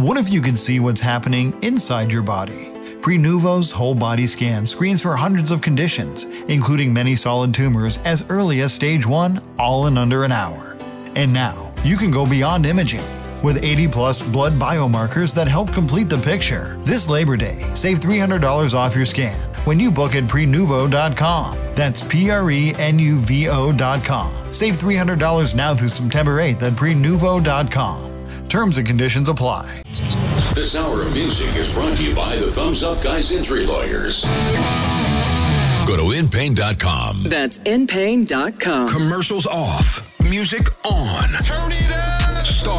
What if you could see what's happening inside your body? Prenuvo's whole body scan screens for hundreds of conditions, including many solid tumors as early as stage 1, all in under an hour. And now, you can go beyond imaging. With 80-plus blood biomarkers that help complete the picture. This Labor Day, save $300 off your scan when you book at Prenuvo.com. That's Prenuvo.com. Save $300 now through September 8th at Prenuvo.com. Terms and conditions apply. This hour of music is brought to you by the Thumbs Up Guys Injury Lawyers. Go to InPain.com. That's InPain.com. Commercials off. Music on. Turn it up. Star